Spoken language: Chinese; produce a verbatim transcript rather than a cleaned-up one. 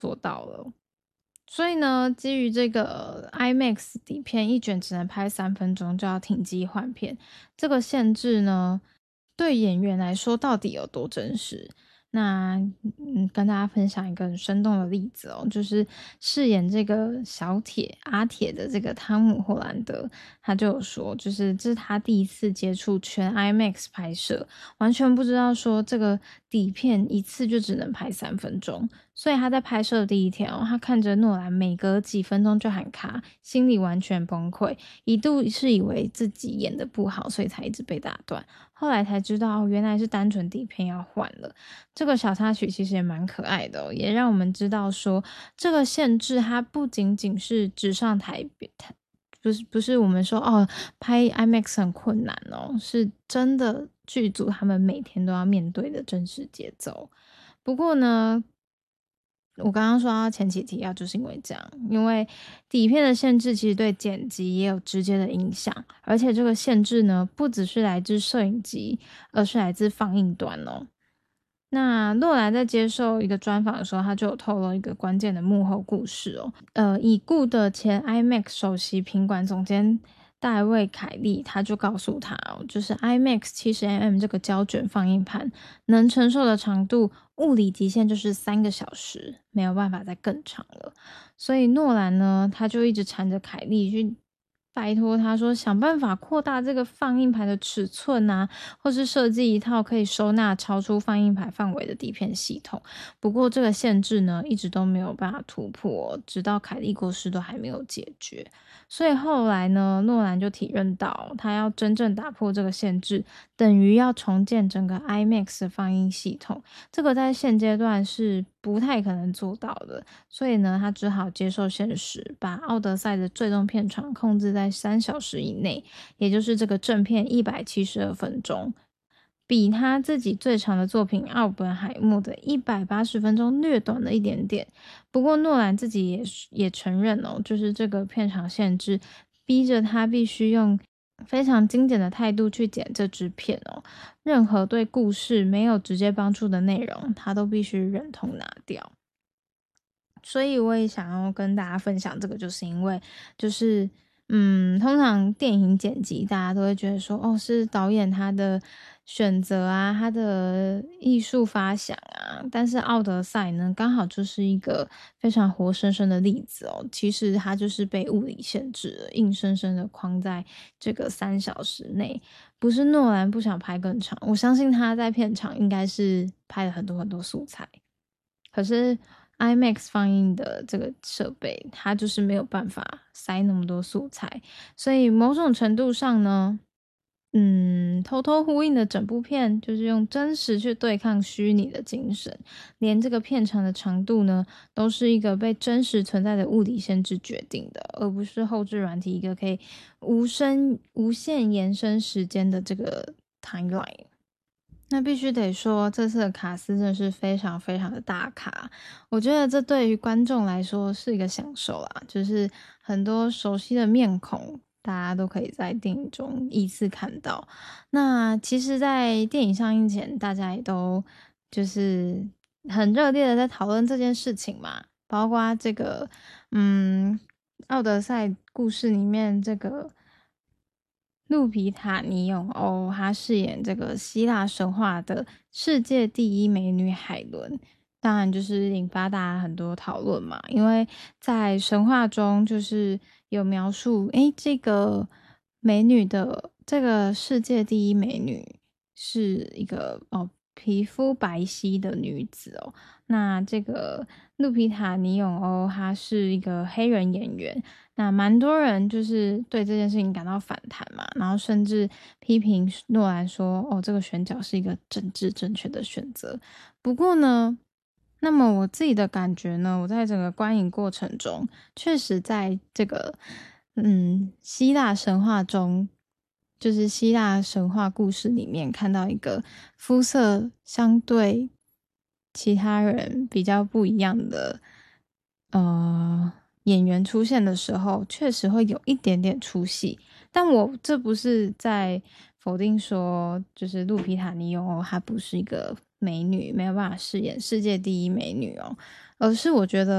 做到了。所以呢，基于这个 IMAX 底片一卷只能拍三分钟就要停机换片，这个限制呢，对演员来说到底有多真实？那嗯，跟大家分享一个很生动的例子哦，就是饰演这个小铁阿铁的这个汤姆·霍兰德，他就有说，就是这是他第一次接触全 IMAX 拍摄，完全不知道说这个底片一次就只能拍三分钟，所以他在拍摄的第一天哦，他看着诺兰每隔几分钟就喊卡，心里完全崩溃，一度是以为自己演的不好，所以才一直被打断。后来才知道，哦，原来是单纯底片要换了。这个小插曲其实也蛮可爱的哦，也让我们知道说，这个限制它不仅仅是纸上台台，不是不是我们说哦拍 IMAX 很困难哦，是真的剧组他们每天都要面对的真实节奏。不过呢，我刚刚说到前期提要，就是因为这样，因为底片的限制其实对剪辑也有直接的影响，而且这个限制呢，不只是来自摄影机，而是来自放映端哦。那诺兰在接受一个专访的时候，他就有透露一个关键的幕后故事哦。呃，已故的前 IMAX 首席品管总监戴维·凯利，他就告诉他哦，就是 IMAX 七十 mm 这个胶卷放映盘能承受的长度，物理极限就是三个小时，没有办法再更长了。所以诺兰呢，他就一直缠着凯利去拜托他说，想办法扩大这个放映盘的尺寸啊，或是设计一套可以收纳超出放映盘范围的底片系统。不过这个限制呢，一直都没有办法突破，直到凯利过世都还没有解决。所以后来呢，诺兰就体认到，他要真正打破这个限制，等于要重建整个 IMAX 的放映系统。这个在现阶段是不太可能做到的，所以呢，他只好接受现实，把《奥德赛》的最终片长控制在三小时以内，也就是这个正片一百七十二分钟。比他自己最长的作品《奥本海默》的一百八十分钟略短了一点点。不过诺兰自己也也承认哦，就是这个片长限制逼着他必须用非常精简的态度去剪这支片哦，任何对故事没有直接帮助的内容，他都必须忍痛拿掉。所以我也想要跟大家分享这个，就是因为就是嗯，通常电影剪辑大家都会觉得说，哦，是导演他的选择啊，他的艺术发想啊，但是《奥德赛》呢，刚好就是一个非常活生生的例子哦。其实它就是被物理限制了，硬生生的框在这个三小时内。不是诺兰不想拍更长，我相信他在片场应该是拍了很多很多素材。可是 IMAX 放映的这个设备，它就是没有办法塞那么多素材，所以某种程度上呢，嗯，偷偷呼应的整部片就是用真实去对抗虚拟的精神，连这个片长的长度呢，都是一个被真实存在的物理限制决定的，而不是后置软体一个可以无声无限延伸时间的这个 timeline。那必须得说，这次的卡司真的是非常非常的大咖，我觉得这对于观众来说是一个享受啦，就是很多熟悉的面孔，大家都可以在电影中依次看到。那其实，在电影上映前，大家也都就是很热烈的在讨论这件事情嘛，包括这个，嗯，《奥德赛》故事里面这个。路皮塔尼永欧，她饰演这个希腊神话的世界第一美女海伦，当然就是引发大家很多讨论嘛。因为在神话中，就是有描述，诶，这个美女的这个世界第一美女是一个哦皮肤白皙的女子哦。那这个路皮塔尼永欧，她是一个黑人演员。那蛮多人就是对这件事情感到反弹嘛，然后甚至批评诺兰说：“哦，这个选角是一个政治正确的选择。”不过呢，那么我自己的感觉呢，我在整个观影过程中，确实在这个嗯希腊神话中，就是希腊神话故事里面看到一个肤色相对其他人比较不一样的呃演员出现的时候，确实会有一点点出戏。但我这不是在否定说，就是路皮塔尼欧她不是一个美女，没有办法饰演世界第一美女哦。 而是我觉得